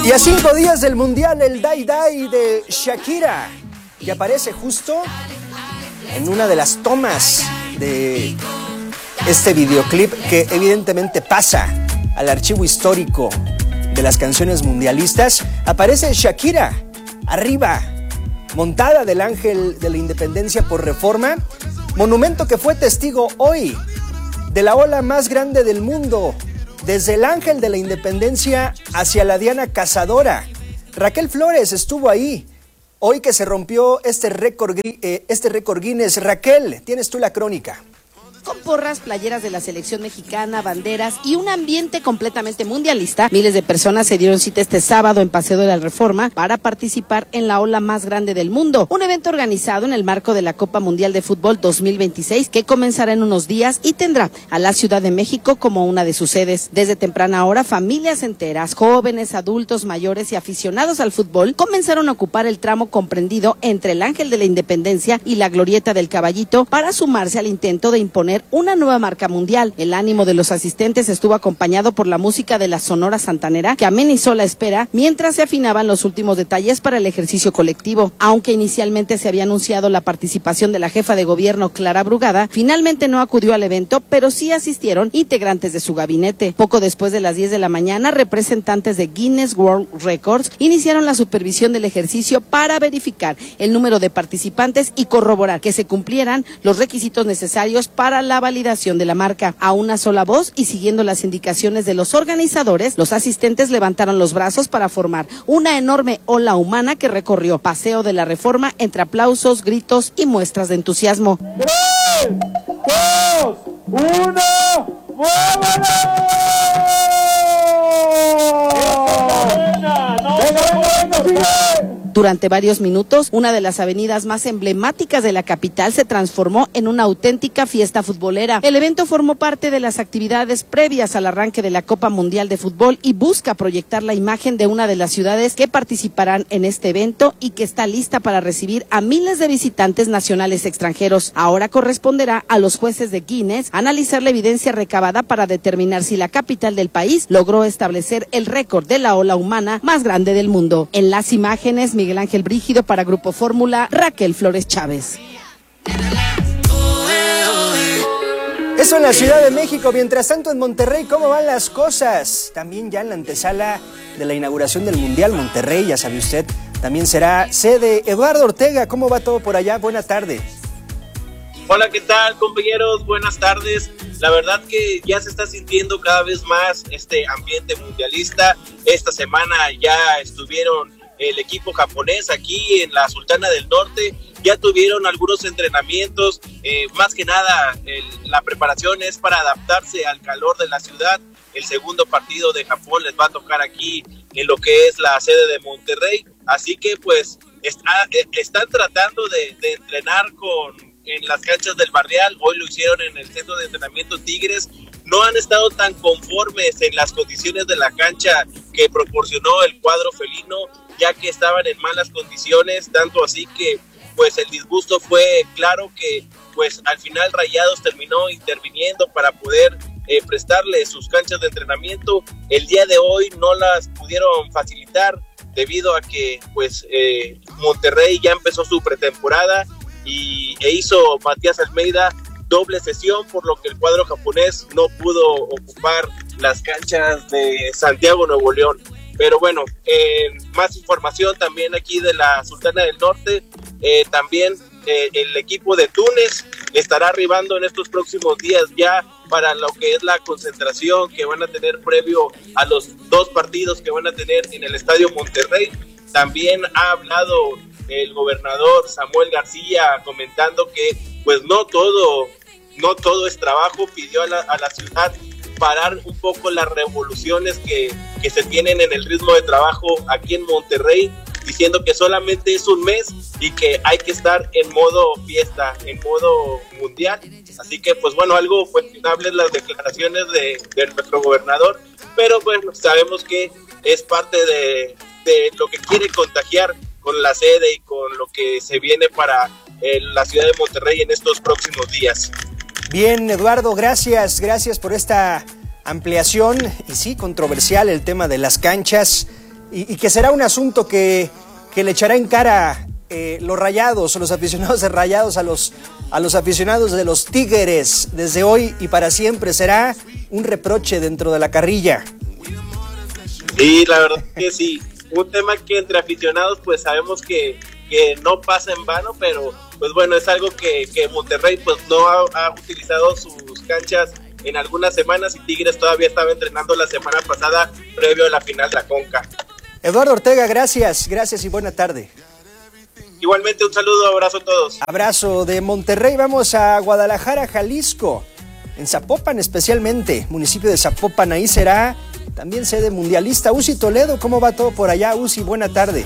Y a 5 días del Mundial, el Die Die de Shakira, que aparece justo en una de las tomas de este videoclip que evidentemente pasa al archivo histórico de las canciones mundialistas. Aparece Shakira arriba, montada del Ángel de la Independencia por Reforma, monumento que fue testigo hoy de la ola más grande del mundo, desde el Ángel de la Independencia hacia la Diana Cazadora. Raquel Flores estuvo ahí, hoy que se rompió este récord Guinness. Raquel, tienes tú la crónica. Con porras, playeras de la selección mexicana, banderas y un ambiente completamente mundialista, miles de personas se dieron cita este sábado en Paseo de la Reforma para participar en la ola más grande del mundo, un evento organizado en el marco de la Copa Mundial de Fútbol 2026 que comenzará en unos días y tendrá a la Ciudad de México como una de sus sedes. Desde temprana hora, familias enteras, jóvenes, adultos, mayores y aficionados al fútbol comenzaron a ocupar el tramo comprendido entre el Ángel de la Independencia y la Glorieta del Caballito para sumarse al intento de imponer una nueva marca mundial. El ánimo de los asistentes estuvo acompañado por la música de la Sonora Santanera, que amenizó la espera mientras se afinaban los últimos detalles para el ejercicio colectivo. Aunque inicialmente se había anunciado la participación de la jefa de gobierno Clara Brugada, finalmente no acudió al evento, pero sí asistieron integrantes de su gabinete. Poco después de las 10 de la mañana, representantes de Guinness World Records iniciaron la supervisión del ejercicio para verificar el número de participantes y corroborar que se cumplieran los requisitos necesarios para la validación de la marca. A una sola voz y siguiendo las indicaciones de los organizadores, los asistentes levantaron los brazos para formar una enorme ola humana que recorrió Paseo de la Reforma entre aplausos, gritos y muestras de entusiasmo. 3, 2, 1, ¡vámonos! Durante varios minutos, una de las avenidas más emblemáticas de la capital se transformó en una auténtica fiesta futbolera. El evento formó parte de las actividades previas al arranque de la Copa Mundial de Fútbol y busca proyectar la imagen de una de las ciudades que participarán en este evento y que está lista para recibir a miles de visitantes nacionales y extranjeros. Ahora corresponderá a los jueces de Guinness analizar la evidencia recabada para determinar si la capital del país logró establecer el récord de la ola humana más grande del mundo. En las imágenes, Miguel Ángel Brígido para Grupo Fórmula, Raquel Flores Chávez. Eso en la Ciudad de México. Mientras tanto, en Monterrey, ¿cómo van las cosas? También ya en la antesala de la inauguración del Mundial, Monterrey, ya sabe usted, también será sede. Eduardo Ortega, ¿cómo va todo por allá? Buena tarde. Hola, ¿qué tal, compañeros? Buenas tardes. La verdad que ya se está sintiendo cada vez más este ambiente mundialista. Esta semana ya estuvieron el equipo japonés aquí en la Sultana del Norte, ya tuvieron algunos entrenamientos, más que nada la preparación es para adaptarse al calor de la ciudad. El segundo partido de Japón les va a tocar aquí en lo que es la sede de Monterrey, así que pues están tratando de entrenar en las canchas del Barrial. Hoy lo hicieron en el centro de entrenamiento Tigres. No han estado tan conformes en las condiciones de la cancha que proporcionó el cuadro felino, ya que estaban en malas condiciones, tanto así que pues el disgusto fue claro que pues al final Rayados terminó interviniendo para poder prestarle sus canchas de entrenamiento. El día de hoy no las pudieron facilitar debido a que pues Monterrey ya empezó su pretemporada e hizo Matías Almeida doble sesión, por lo que el cuadro japonés no pudo ocupar las canchas de Santiago, Nuevo León. Pero bueno, más información también aquí de la Sultana del Norte. También el equipo de Túnez estará arribando en estos próximos días ya para lo que es la concentración que van a tener previo a los 2 partidos que van a tener en el Estadio Monterrey. También ha hablado el gobernador Samuel García comentando que pues no todo es trabajo. Pidió a la ciudad parar un poco las revoluciones que se tienen en el ritmo de trabajo aquí en Monterrey, diciendo que solamente es un mes y que hay que estar en modo fiesta, en modo mundial. Así que pues bueno, algo cuestionables las declaraciones de nuestro gobernador, pero bueno, sabemos que es parte de lo que quiere contagiar con la sede y con lo que se viene para la ciudad de Monterrey en estos próximos días. Bien, Eduardo, gracias por esta ampliación. Y sí, controversial el tema de las canchas. y que será un asunto que le echará en cara los Rayados, los aficionados de Rayados a los aficionados de los Tigres desde hoy y para siempre. Será un reproche dentro de la carrilla. Sí, la verdad que sí. Un tema que entre aficionados pues sabemos que no pasa en vano, pero pues bueno, es algo que Monterrey pues no ha utilizado sus canchas en algunas semanas y Tigres todavía estaba entrenando la semana pasada previo a la final de la Conca. Eduardo Ortega, gracias y buena tarde. Igualmente un saludo, abrazo a todos. Abrazo de Monterrey, vamos a Guadalajara, Jalisco, en Zapopan especialmente, municipio de Zapopan, ahí será también sede mundialista. Uzi Toledo, ¿cómo va todo por allá? Uzi, buena tarde.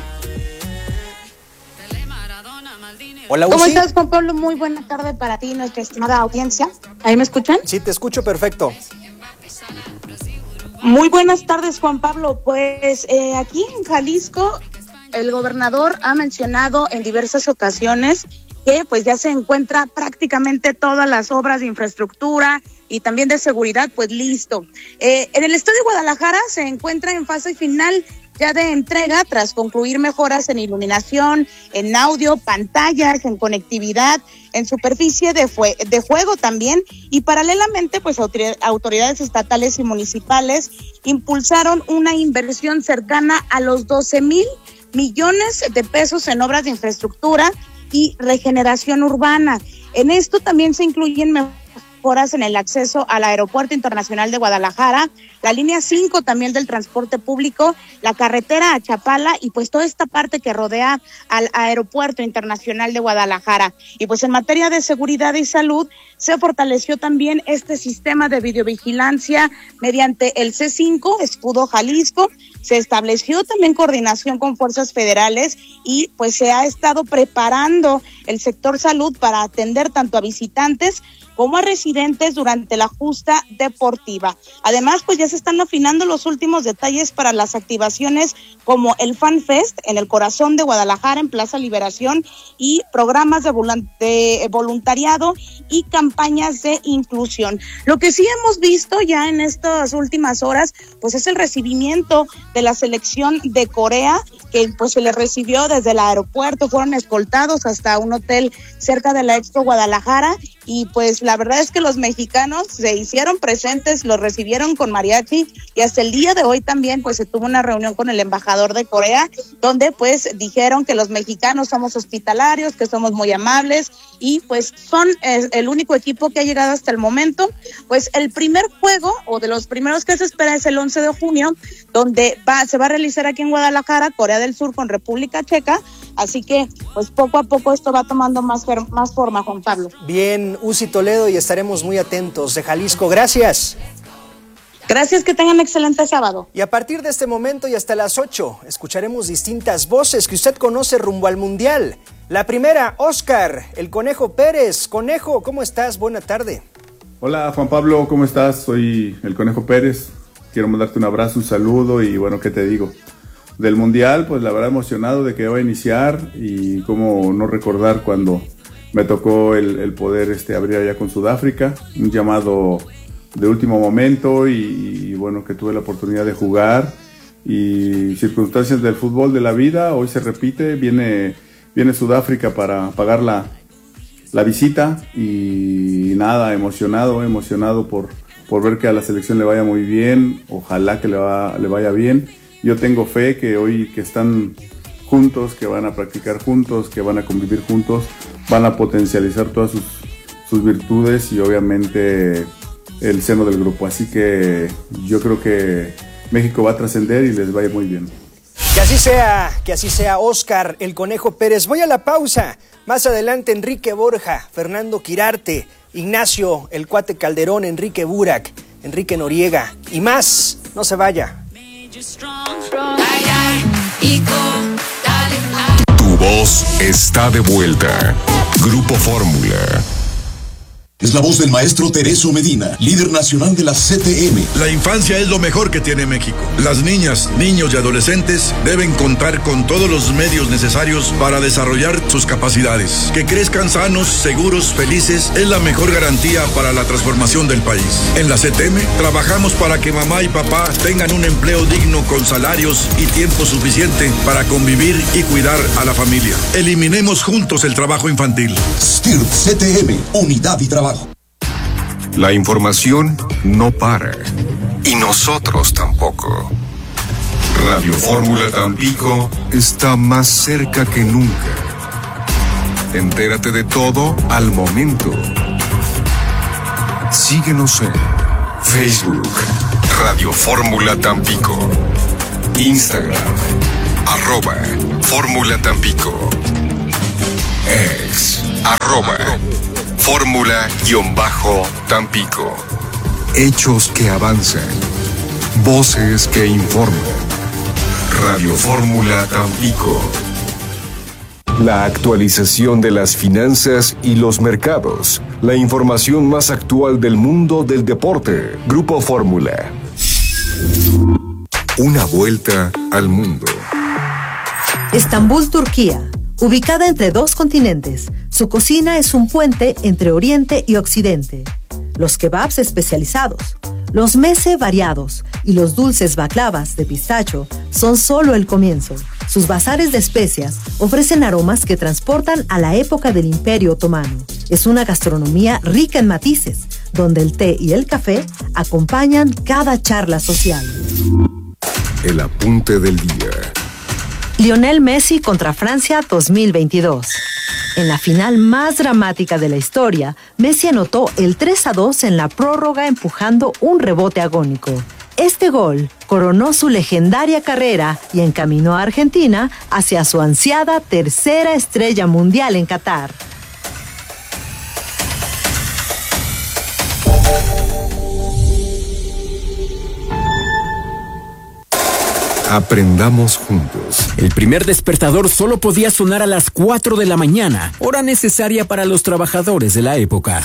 Hola, Uzi. ¿Cómo estás, Juan Pablo? Muy buena tarde para ti, nuestra estimada audiencia. ¿Ahí me escuchan? Sí, te escucho perfecto. Muy buenas tardes, Juan Pablo. Pues aquí en Jalisco, el gobernador ha mencionado en diversas ocasiones que pues ya se encuentra prácticamente todas las obras de infraestructura y también de seguridad pues listo. En el Estadio Guadalajara se encuentra en fase final ya de entrega tras concluir mejoras en iluminación, en audio, pantallas, en conectividad, en superficie de juego también, y paralelamente pues autoridades estatales y municipales impulsaron una inversión cercana a los 12,000 millones de pesos en obras de infraestructura y regeneración urbana. En esto también se incluyen mejoras en el acceso al Aeropuerto Internacional de Guadalajara, la línea 5 también del transporte público, la carretera a Chapala y pues toda esta parte que rodea al Aeropuerto Internacional de Guadalajara. Y pues en materia de seguridad y salud se fortaleció también este sistema de videovigilancia mediante el C5, Escudo Jalisco. Se estableció también coordinación con fuerzas federales y pues se ha estado preparando el sector salud para atender tanto a visitantes como a residentes durante la justa deportiva. Además, pues ya se están afinando los últimos detalles para las activaciones como el Fan Fest en el corazón de Guadalajara, en Plaza Liberación, y programas de voluntariado y campañas de inclusión. Lo que sí hemos visto ya en estas últimas horas, pues es el recibimiento de la selección de Corea, que pues se les recibió desde el aeropuerto, fueron escoltados hasta un hotel cerca de la Expo Guadalajara, y pues la verdad es que los mexicanos se hicieron presentes, los recibieron con mariachi, y hasta el día de hoy también pues se tuvo una reunión con el embajador de Corea, donde pues dijeron que los mexicanos somos hospitalarios, que somos muy amables, y pues son el único equipo que ha llegado hasta el momento. Pues el primer juego, o de los primeros que se espera, es el 11 de junio, donde se va a realizar aquí en Guadalajara, Corea del Sur con República Checa, así que pues poco a poco esto va tomando más forma, Juan Pablo. Bien, Uzi Toledo, y estaremos muy atentos de Jalisco. Gracias. Gracias, que tengan excelente sábado. Y a partir de este momento y hasta las 8 escucharemos distintas voces que usted conoce rumbo al Mundial. La primera, Oscar, el Conejo Pérez. Conejo, ¿cómo estás? Buena tarde. Hola, Juan Pablo, ¿cómo estás? Soy el Conejo Pérez. Quiero mandarte un abrazo, un saludo y bueno, ¿qué te digo? Del Mundial, pues la verdad emocionado de que va a iniciar, y cómo no recordar cuando me tocó el poder abrir allá con Sudáfrica, un llamado de último momento y bueno, que tuve la oportunidad de jugar, y circunstancias del fútbol de la vida, hoy se repite, viene Sudáfrica para pagar la visita, y nada, emocionado por ver que a la selección le vaya muy bien, ojalá que le vaya bien. Yo tengo fe que hoy que están juntos, que van a practicar juntos, que van a convivir juntos, van a potencializar todas sus virtudes y obviamente el seno del grupo. Así que yo creo que México va a trascender y les va a ir muy bien. Que así sea, Oscar, el Conejo Pérez. Voy a la pausa. Más adelante, Enrique Borja, Fernando Quirarte, Ignacio, el Cuate Calderón, Enrique Burak, Enrique Noriega y más. No se vaya. Tu voz está de vuelta. Grupo Fórmula. Es la voz del maestro Tereso Medina, líder nacional de la CTM. La infancia es lo mejor que tiene México. Las niñas, niños y adolescentes deben contar con todos los medios necesarios para desarrollar sus capacidades. Que crezcan sanos, seguros, felices es la mejor garantía para la transformación del país. En la CTM trabajamos para que mamá y papá tengan un empleo digno con salarios y tiempo suficiente para convivir y cuidar a la familia. Eliminemos juntos el trabajo infantil. STIRT CTM, unidad y trabajo. La información no para. Y nosotros tampoco. Radio Fórmula Tampico está más cerca que nunca. Entérate de todo al momento. Síguenos en Facebook, Radio Fórmula Tampico. Instagram, @Fórmula Tampico. Ex, @Fórmula-Tampico. Hechos que avanzan. Voces que informan. Radio Fórmula Tampico. La actualización de las finanzas y los mercados. La información más actual del mundo del deporte. Grupo Fórmula. Una vuelta al mundo. Estambul, Turquía. Ubicada entre dos continentes, su cocina es un puente entre Oriente y Occidente. Los kebabs especializados, los meze variados y los dulces baklavas de pistacho son solo el comienzo. Sus bazares de especias ofrecen aromas que transportan a la época del Imperio Otomano. Es una gastronomía rica en matices, donde el té y el café acompañan cada charla social. El apunte del día. Lionel Messi contra Francia 2022. En la final más dramática de la historia, Messi anotó el 3-2 en la prórroga empujando un rebote agónico. Este gol coronó su legendaria carrera y encaminó a Argentina hacia su ansiada tercera estrella mundial en Qatar. Aprendamos juntos. El primer despertador solo podía sonar a las 4 de la mañana, hora necesaria para los trabajadores de la época.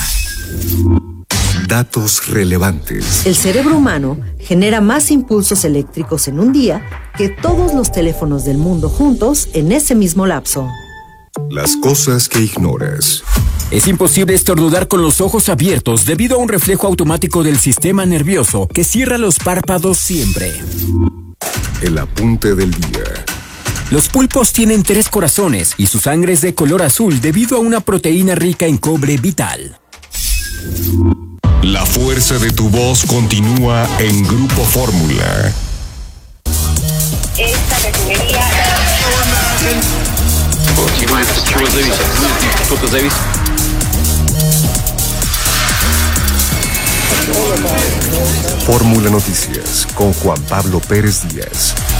Datos relevantes. El cerebro humano genera más impulsos eléctricos en un día que todos los teléfonos del mundo juntos en ese mismo lapso. Las cosas que ignoras. Es imposible estornudar con los ojos abiertos debido a un reflejo automático del sistema nervioso que cierra los párpados siempre. El apunte del día. Los pulpos tienen 3 corazones y su sangre es de color azul debido a una proteína rica en cobre vital. La fuerza de tu voz continúa en Grupo Fórmula. Esta refinería... Fórmula Noticias con Juan Pablo Pérez Díaz.